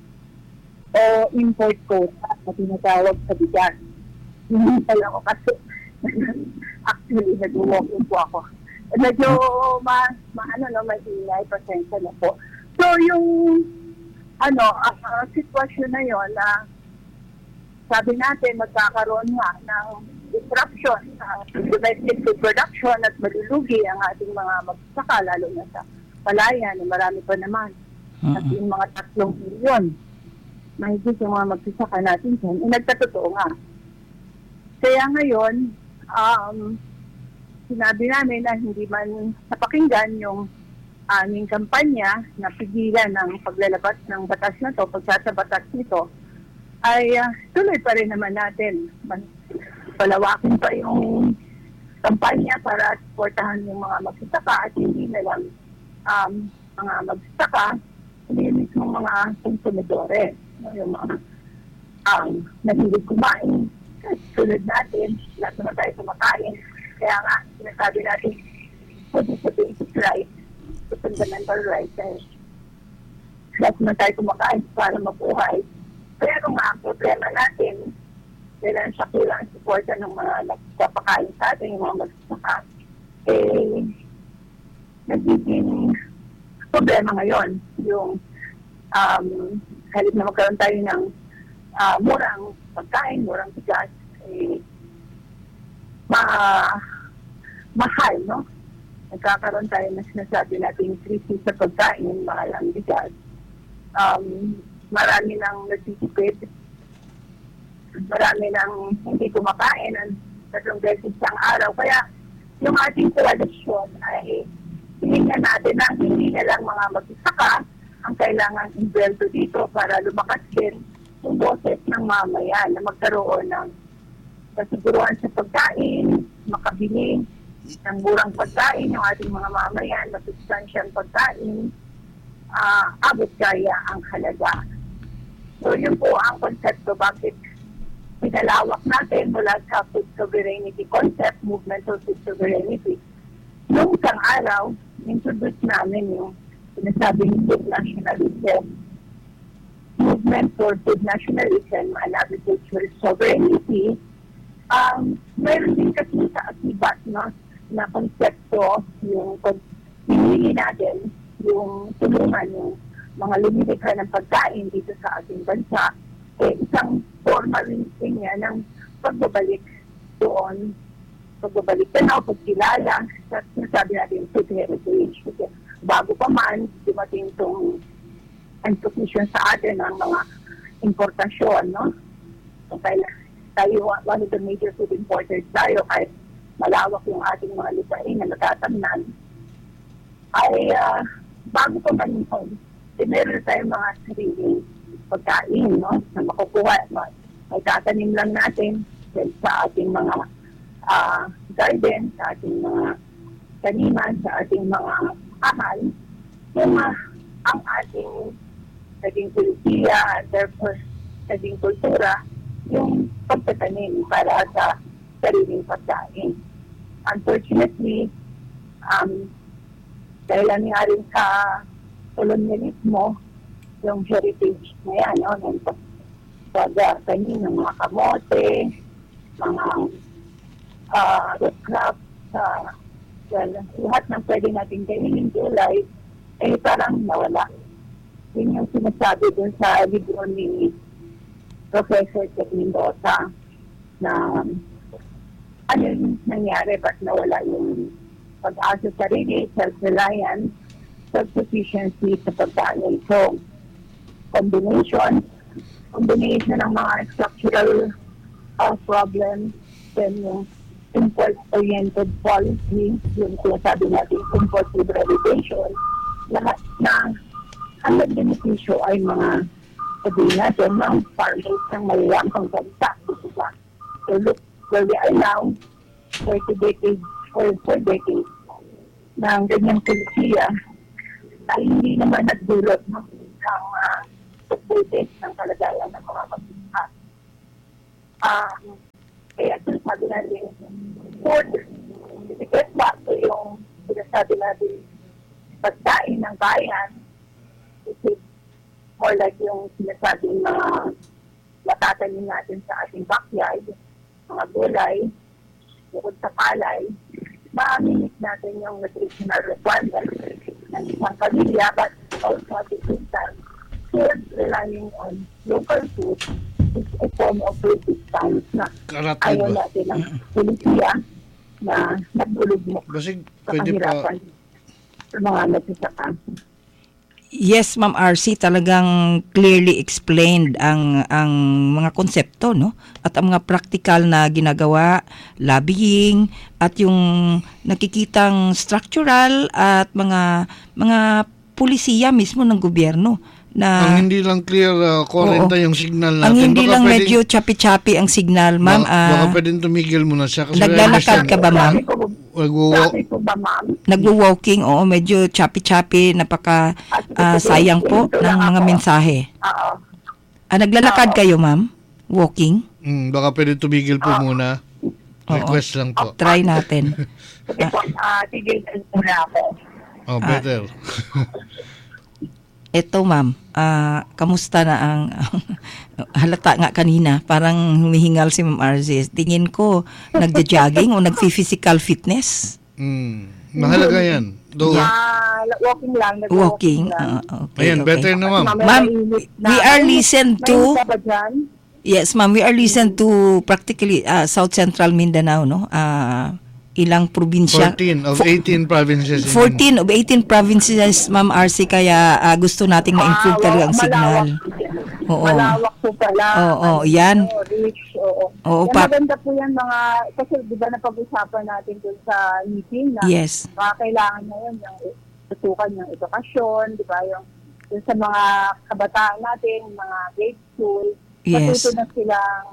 o import quota na tinatawag sa bigas. Hindi pala ako kasi actually nag-walking po ako. Medyo ma, ma ano no, may ingay, pasensya na po. So yung ano, uh, sitwasyon na yon na sabi natin magkakaroon nga ng disruption sa domestic food production at malulugi ang ating mga magsasaka, lalo na sa palayan, marami pa naman. At yung mga tatlong milyon, mahigit yung mga magsasaka natin dyan, eh, nagkatotoo nga. Kaya ngayon, um, sinabi namin na hindi man napakinggan yung aming kampanya na pigilan ng paglalabas ng batas na to, pagsasabatas nito, ay uh, tuloy pa rin naman natin. Palawakin pa yung kampanya para supportahan yung mga magsasaka at hindi na lang um, mga magsasaka, hindi mismo mga konsumidores, yung mga um, nahilig kumain. Tulad natin, lahat naman tayo kumakain. Kaya nga, sinasabi natin, what is the basic right, the fundamental right, eh, lahat naman tayo kumakain para mabuhay. Pero nga, ang problema natin, kailan siya kulang supporta ng mga nagpapakain sa atin, yung mga magsasaka, eh, nagiging problema ngayon. Yung, um, halip na magkaroon tayo ng uh, murang pagkain, murang bigas, eh, ma mahal, no? Nagkakaroon tayo na sinasabi natin crisis sa pagkain, mahal ang bigas. Um, marami nang nagtitipid, marami nang hindi kumakain ng tatlong beses isang araw. Kaya yung ating tradisyon ay hinihinggan natin na hindi na lang mga magsasaka ang kailangan inbelto dito para lumakas din yung boses ng mamayan na magkaroon ng kasiguruhan sa pagkain, makabili ng murang pagkain yung ating mga mamayan, masustansyang pagkain, uh, abot kaya ang halaga. So yun po ang konsepto bakit pinalawak natin mula sa food sovereignty concept, movement of food sovereignty. Noong isang araw, introduce namin yung sinasabing food nationalism, movement for food nationalism and agricultural sovereignty. Um, mayroon din kasi sa akibat, no, na konsepto yung pinili natin, yung tulungan yung mga lumilika ng pagkain dito sa ating bansa, eh, isang formal rin niya ng pagbabalik doon, pagbabalik na o pagkilala sa sinasabi natin food heritage. Kasi bago pa man, dumating itong institution sa atin ng mga importasyon, no? So, tayo, one of the major food importers tayo, kahit malawak yung ating mga lupain na natatamnan, ay uh, bago pa man yun, eh, meron tayong mga sariling pagkain, no? Na makukuha, may tatanim lang natin sa ating mga uh, garden, sa ating mga taniman, sa ating mga amal, yung uh, ang ating naging kultiya, therefore naging kultura, yung pagtatanim para sa sariling pagkain. Unfortunately, um, dahil nga rin sa kolonyalismo, yung heritage na yan, no, ng pagtatanim ng mga kamote, mga uh, root crops, uh, well, lahat ng pwede natin kainin gulay, eh parang nawala. Yun yung sinasabi dun sa libro ni Professor Ted Mendoza na ano yung nangyari, ba't nawala yung pag-asa sa sarili, self-reliance, self-sufficiency sa pagkain. So, combination combination ng mga structural uh, problems, then yung import-oriented policy, yung sinasabi natin import liberalization, lahat na ang nag-beneficio ay mga sabihin natin ng farmers ng malayamang bansa. Diba? So look where we are now, thirty decades or four decades ng ganyang polisiya ay hindi naman nagdulot ng uh, pagbutis ng kalagayan ng mga magbisa. Um, kaya sinasabi natin, food, because back to yung sinasabi natin, pagkain ng bayan, it is more like yung sinasabing mga matatanim natin sa ating backyard, mga gulay, bukod sa palay, ma-minute natin yung nutritional requirements ng isang pamilya, but also at the same time, food relying on local food is a form of resistance na ayaw natin ng polisiya na nagdulog mo Basig, sa pwede pa... kahirapan sa mga nagsasaka. Yes, Ma'am R C, talagang clearly explained ang ang mga konsepto, no? At ang mga practical na ginagawa, lobbying at yung nakikitang structural at mga mga pulisiya mismo ng gobyerno na Ang hindi lang clear uh, forty yung signal natin. ang hindi Baka lang pwedeng- medyo choppy-choppy ang signal, Ma'am. Baka, baka ah, pwedeng tumigil muna siya. Kasi naglalakad ka ba, Ma'am? Nagwo-walk. Sabi ko ba, ma'am? Nagwo-walking, oo, medyo choppy-choppy, napaka ah, sayang po ng mga mensahe. Oo. Ah, naglalakad kayo, Ma'am? Walking? Mm, baka pwedeng tumigil po muna. Request lang po. Try natin. Sige po, ah, tigil muna ako. Oh, better. Eto, Ma'am, ah, kamusta na ang halata nga kanina, parang humihingal si Ma'am R Z. Tingin ko, nagja-jogging o nagfi-physical fitness? Mm, mahalaga yan. Do, Ah, walking lang. Walking? nag-walking lang. Ah, okay, Ayan, okay. better na ma'am. Mamaya Ma'am, mainit na. we are listened to... Mainit ka ba dyan? Yes, ma'am, we are listened to practically ah, South Central Mindanao, no? Ah, ilang probinsya? fourteen of Fo- eighteen provinces. in- fourteen of eighteen provinces, Ma'am R C, kaya ah, gusto nating ma-improve Ah, talaga ang malawak. signal. Oo. Malawak po pala. Oo, Ano, yan. Rich, oo. Oo, Yan, pa- maganda po yan mga, kasi di ba napag-usapan natin dun sa meeting na Yes. mga kailangan na yun, yung tutukan yung edukasyon, di ba, yung, yung sa mga kabataan natin, mga grade school, Yes. matuto na silang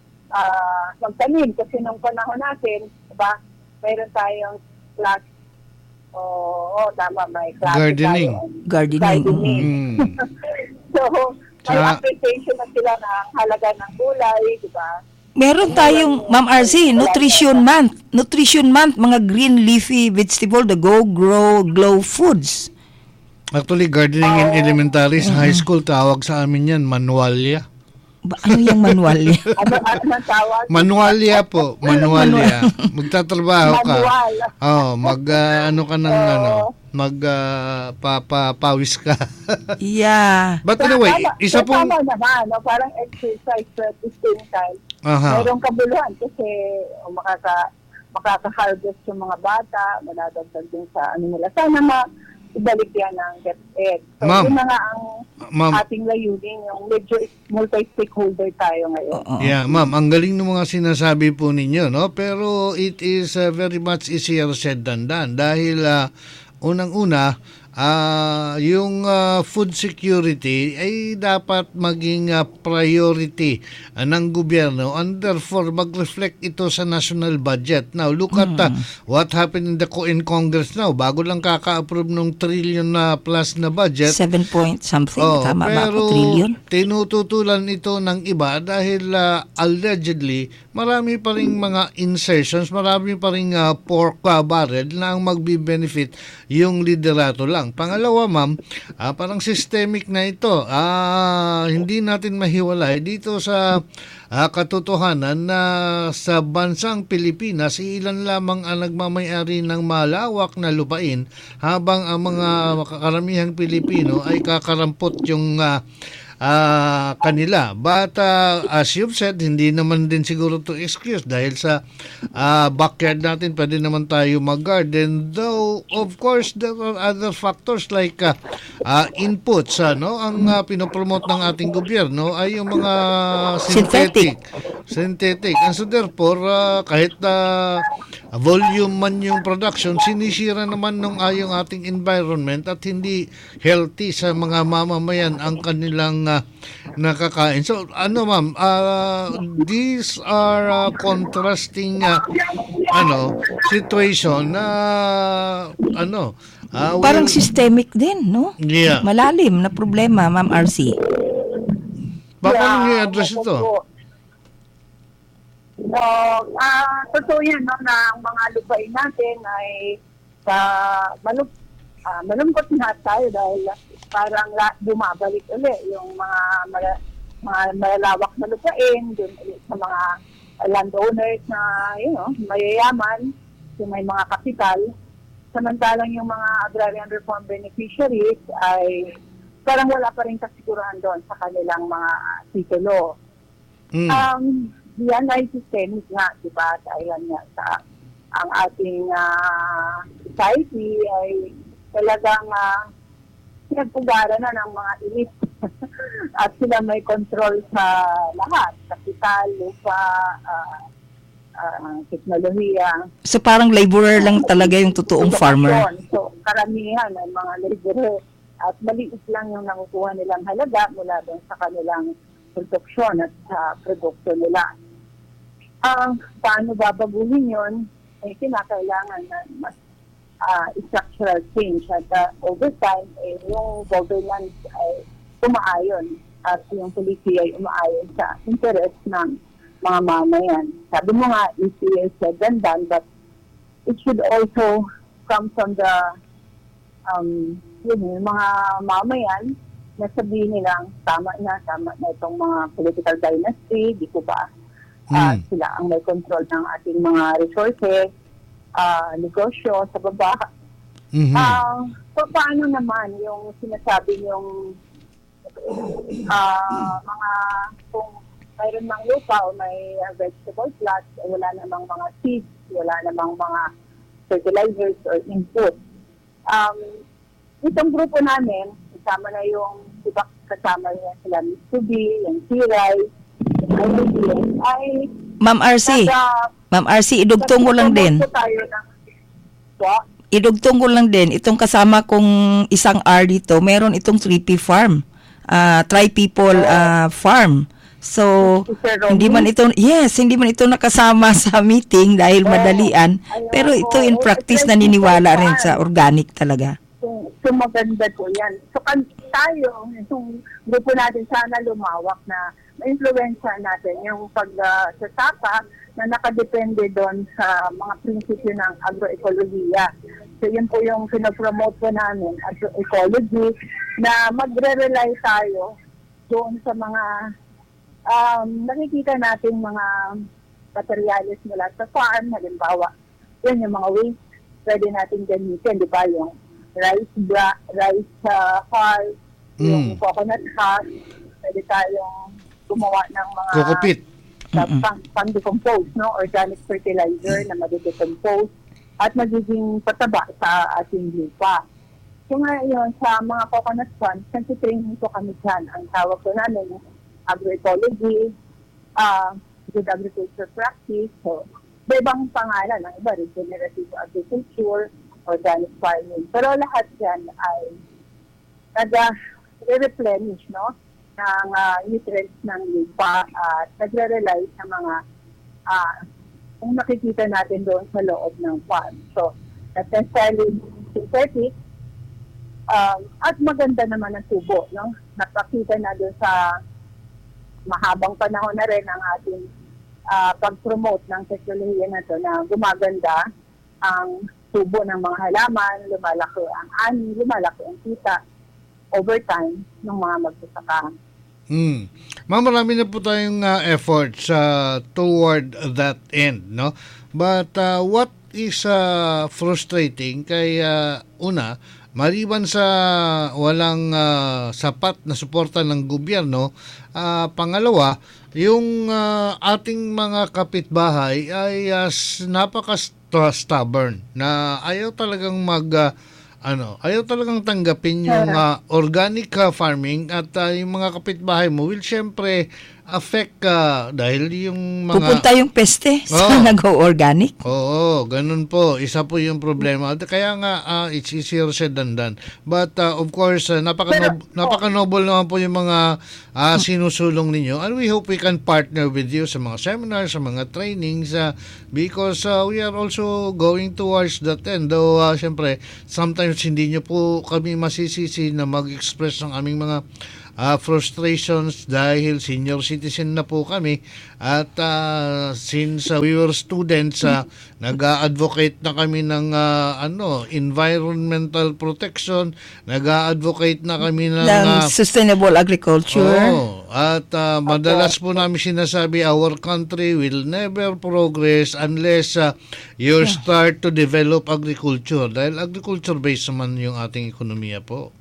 ah, magtanim. Kasi nung panahon natin, di ba, mayroon tayong class, oo, oh, tama, may class Gardening. tayo. Gardening. Gardening. mm. Mm. So, may Tsaka- appreciation na sila ng halaga ng gulay, di ba? Meron tayong, Ma'am R C, Nutrition Month. Nutrition Month, mga green leafy vegetable, the Go Grow Glow Foods. Actually, gardening in elementary sa high school, tawag sa amin yan, manualya. Ba, ano yung manual niya? Ano, ano ang tawag? Manualya po, manualya. Magtatrabaho ka. Manual. Oh, mag ah, ano ka ng ano, mag ah, papapawis ka. Yeah. But anyway, Tama- isa so, pong Tama naman, no? Parang exercise at the same time. aha. Mayroong kabuluhan kasi o, makaka, makaka-harvest yung mga bata, manadagdag din sa ano nila. Sana ma ibalik yan ng DepEd. So, Ma'am. yun na nga ang Ma'am, ating layunin, yung medyo multi-stakeholder tayo ngayon. Oo. yeah, ma'am, ang galing ng mga sinasabi po ninyo, no? Pero it is uh, very much easier said than done dahil uh, unang-una, ah yung uh, food security ay dapat maging uh, priority uh, ng gobyerno and therefore mag-reflect ito sa national budget. Now, look at uh, what happened in the co- in Congress now. Bago lang kaka-approve ng trillion na plus na budget, Seven point something. Oh, Tama ba pero ako? Trillion? tinututulan ito ng iba dahil uh, allegedly marami pa ring mga insertions, marami pa ring uh, pork uh, barrel na ang magbi-benefit yung liderato lang. Pangalawa, ma'am, ah, parang systemic na ito. Ah, hindi natin mahiwalay dito sa ah, katotohanan na sa bansang Pilipinas, ilan lamang ang nagmamayari ng malawak na lupain habang ang mga karamihang Pilipino ay kakarampot yung ah, ah, kanila. But ah, as you've said, hindi naman din siguro to excuse dahil sa ah, backyard natin pwede naman tayo mag-garden. Though, of course, there are other factors like ah, ah, inputs. Ano? Ang ah, pinopromote ng ating gobyerno ay yung mga synthetic. Synthetic. And so therefore, ah, kahit na volume man yung production, sinisira naman ng ayong ating environment at hindi healthy sa mga mamamayan ang kanilang ah, nakakain. So ano ma'am, ah, these are ah, contrasting ah, ano situation na ano ah, Parang well, systemic din, no? Yeah. Malalim na problema, Ma'am R C. paano niyo i-address ito? So, ah totoo yan, no, na ang mga lupain natin ay sa malum ah, malungkot na tayo dahil parang la- bumabalik uli yung mga mala- mga malalawak na lupain dun ulit sa mga landowners na, you know, mayayaman, yung may mga kapital. Samantalang yung mga agrarian reform beneficiaries ay parang wala pa rin kasigurahan doon sa kanilang mga titulo. Mm. Um, yan ay systemic nga, di ba? Dahil nga sa ang ating uh, society ay talagang uh, pinagpugara na ng mga elite at sila may control sa lahat. Kapital, lupa, uh, uh, teknolohiya. So parang laborer lang talaga yung totoong farmer. So karamihan ay mga laborer at maliit lang yung nakukuha nilang halaga mula doon sa kanilang produksyon at sa produkto nila. Ang uh, paano babaguhin yun, eh, kinakailangan na mas uh, structural change at uh, over time, eh, yung governance ay umaayon at yung policy ay umaayon sa interest ng mga mamayan. Sabi mo nga, easier said than done, but it should also come from the um, yun, yung mga mamayan na sabihin nilang tama na, tama na itong mga political dynasty, di ko ba uh, Mm. sila ang may control ng ating mga resources, uh, negosyo sa baba. Mhm. Ah, so paano naman yung sinasabi yung ah mga kung mayroon ng lupa o may uh, vegetable plots, eh, wala namang mga seeds, wala namang mga fertilizers or input. Um, itong grupo namin, kasama na yung, diba, kasama niya sila Mitsubi, yung T-Rai, ay Ma'am R C, nasa- Ma'am R C, idugtong ko lang din. nagpo-promote po tayo ng po. Idugtong ko lang din, itong kasama kong isang R dito, meron itong three P farm. Uh, Tri-People uh, Farm. So, Sir Romy? hindi man ito, yes, hindi man ito nakasama sa meeting dahil madalian. Pero ito in practice naniniwala rin sa organic talaga. So, so maganda po yan. So kan tayo, itong grupo natin sana lumawak na ma-influensya natin yung pag-sasaka na nakadepende doon sa mga prinsipyo ng agroecologiya. So yun po yung pinopromote po namin, agroecology, na magre-rely tayo doon sa mga um, nakikita natin mga materials mula sa farm, halimbawa, yun yung mga waste, pwede natin gamitin, di ba, yung rice bra, rice uh, husk, Mm. yung coconut husk, pwede tayong gumawa ng mga Kokopit. sa pang, pang-decompose, no? Organic fertilizer na mag-decompose at magiging pataba sa ating lupa. So ngayon, sa mga coconut farms, nagsitraining po kami dyan. Ang tawag ko namin, agroecology, uh, good agriculture practice. So, ibang pangalan, ang iba, regenerative agriculture, organic farming. Pero lahat yan ay nag-replenish, no? ng uh, nutrients ng lupa at nagre-rely sa mga uh, kung nakikita natin doon sa loob ng farm. So, not necessarily synthetic um, at maganda naman ang tubo. No? Napakita na doon sa mahabang panahon na rin ang ating uh, pag-promote ng teknolohiya na to na gumaganda ang tubo ng mga halaman, lumalaki ang ani, lumalaki ang kita over time ng mga magsasaka. Mm. Ma'am, marami na po tayong uh, efforts uh, toward that end, no? But uh, what is uh, frustrating kay uh, una, maliban sa walang uh, sapat na suporta ng gobyerno, uh, pangalawa, yung uh, ating mga kapitbahay ay uh, napaka-stubborn na ayaw talagang mag uh, ano, ayaw talagang tanggapin yung uh, organic uh, farming at uh, yung mga kapitbahay mo will syempre affect ka uh, dahil yung mga... Pupunta yung peste sa oh, nag-organic. Oo, ganun po. Isa po yung problema. Kaya nga, uh, it's easier said than done. But uh, of course, uh, napaka-noble, napaka-noble naman po yung mga uh, sinusulong ninyo. And we hope we can partner with you sa mga seminars, sa mga trainings uh, because uh, we are also going towards that end. Though, uh, syempre, sometimes hindi nyo po kami masisisi na mag-express ng aming mga Uh, frustrations dahil senior citizen na po kami at uh, since uh, we were students uh, nag-a-advocate na kami ng uh, ano environmental protection, nag-a-advocate na kami ng, ng uh, sustainable agriculture. Oh, at uh, madalas po namin sinasabi our country will never progress unless uh, you start to develop agriculture dahil agriculture based naman yung ating ekonomiya po.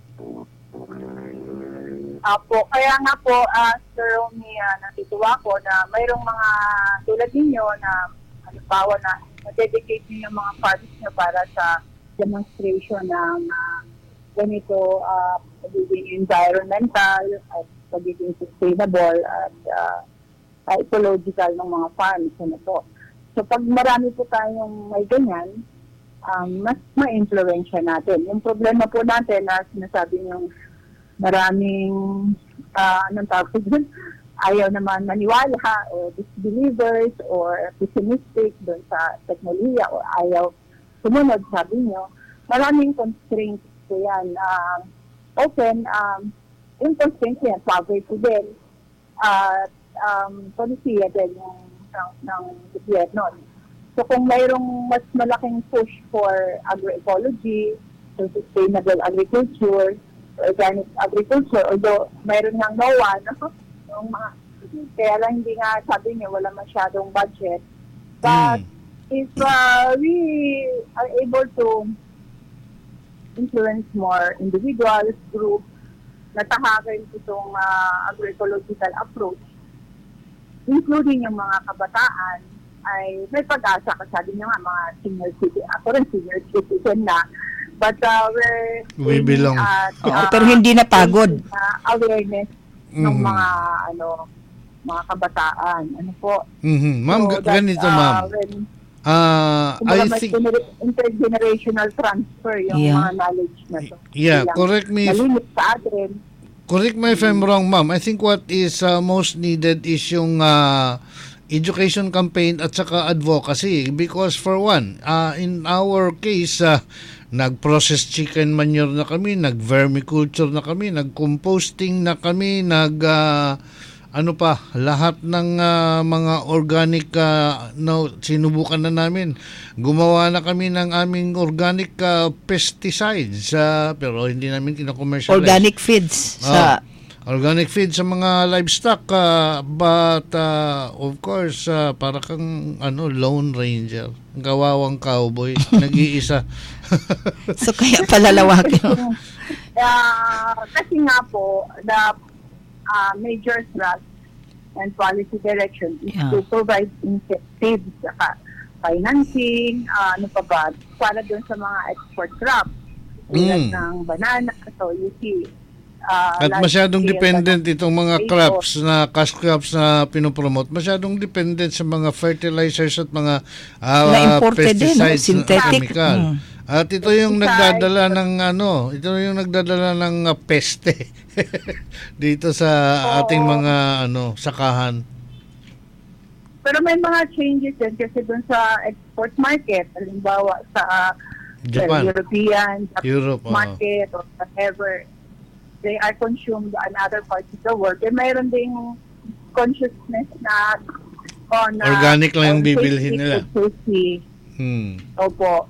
Apo, kaya nga po, uh, Sir Romy, uh, natituwa ko na mayroong mga tulad ninyo na halimbawa na na-dedicate niyo yung mga funds niyo para sa demonstration ng uh, ganito uh, pagiging environmental at pagiging sustainable at uh, ecological ng mga farms. Ano po. So pag marami po tayong may ganyan, um, mas ma-influensya natin. Yung problema po natin na sinasabi niyong maraming uh, anong tawag doon, ayaw naman maniwala o disbelievers or pessimistic doon sa teknolohiya o ayaw sumunod, sabi nyo. Maraming constraints po yan. Uh, often, um, yung constraints yan, poverty din at uh, um, polisiya din ng, ng, ng gobyerno. So kung mayroong mas malaking push for agroecology, so sustainable agriculture, organic agriculture, although mayroon ng NOAA, no? Yung mga, kaya lang hindi nga sabi niya wala masyadong budget. But mm. if uh, we are able to influence more individuals, groups, na tahakin itong uh, agroecological approach, including yung mga kabataan, ay may pag-asa kasi sabi niya nga mga senior citizen, ako rin senior citizen na. But uh, we're we belong at, Oo, uh, pero hindi na pagod. Uh, awareness mm. ng mga ano mga kabataan. Ano po? Mm-hmm. Ma'am, so that, ganito uh, ma'am. When, uh, I think gener- intergenerational transfer yung Yeah. mga knowledge na to. Yeah, Bilang correct me if, malinis sa atin. correct me if I'm wrong, ma'am. I think what is uh, most needed is yung uh, education campaign at saka advocacy because for one, uh, in our case, uh, nag-process chicken manure na kami, nag-vermiculture na kami, nag-composting na kami, nag uh, ano pa, lahat ng uh, mga organic uh, no, sinubukan na namin. Gumawa na kami ng aming organic uh, pesticides uh, pero hindi namin kina-commercialize. Organic feeds Oh. sa Organic feed sa mga livestock uh, but uh, of course uh, para kang ano lone ranger, gawawang cowboy, nag-iisa. so kaya palalawakin. uh, kasi nga po the uh, major thrust and policy direction is Yeah. to provide incentives saka financing, uh, ano pa ba, para dun sa mga export crops tulad Mm. ng banana. So you see Uh, At masyadong dependent itong mga crops na cash crops na pinopromote, masyadong dependent sa mga fertilizers at mga uh, Na imported din, no? pesticides, Synthetic. chemical. Mm. At ito yung nagdadala ng ano, ito yung nagdadala ng uh, peste dito sa ating mga ano sakahan. Pero may mga changes din kasi dun sa export market, halimbawa sa uh, Japan. European Europe, oh. market or whatever. They are consumed in other parts of the world. Eh, mayroon ding consciousness na on uh, Organic lang yung on bibilhin safety, nila. food safety. Hmm. Opo.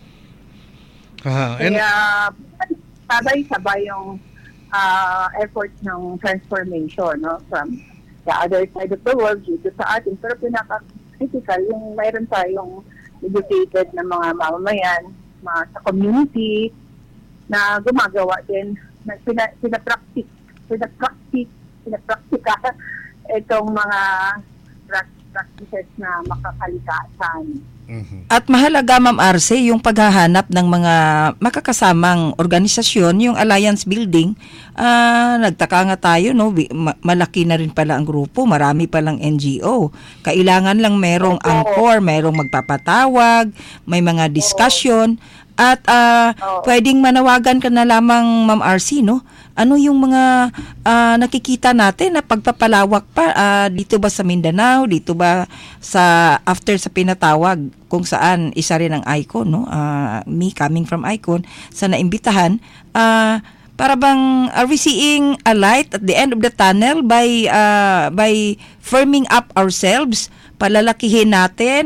Aha. And, Kaya sabay-sabay yung uh, efforts ng transformation, no, from the other side of the world dito sa atin. Pero pinaka-critical yung mayroon tayong educated na mga mamamayan, mga sa community, na gumagawa din, na pina, pinapractic, pinapractic, pinapraktika itong mga practices na makakalikasan. At mahalaga, Ma'am Arce, yung paghahanap ng mga makakasamang organisasyon, yung alliance building. Ah, nagtaka nga tayo, no? Wi- ma- malaki na rin pala ang grupo, marami palang N G O. Kailangan lang merong anchor, merong magpapatawag, may mga discussion, at ah, pwedeng manawagan ka na lamang, Ma'am Arce, no? Ano yung mga ah, nakikita natin na pagpapalawak pa ah, dito ba sa Mindanao, dito ba sa after sa pinatawag kung saan isa rin ang Icon, no? Ah, me coming from Icon, sa naimbitahan, ah, para bang are we seeing a light at the end of the tunnel by ah, by firming up ourselves, palalakihin natin